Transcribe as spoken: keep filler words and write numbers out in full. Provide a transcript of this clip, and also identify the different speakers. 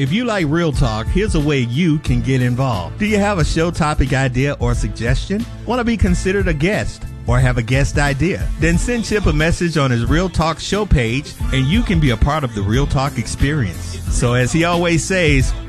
Speaker 1: If you like Real Talk, here's a way you can get involved. Do you have a show topic idea or suggestion? Want to be considered a guest? Or have a guest idea? Then send Chip a message on his Real Talk show page and you can be a part of the Real Talk experience. So as he always says,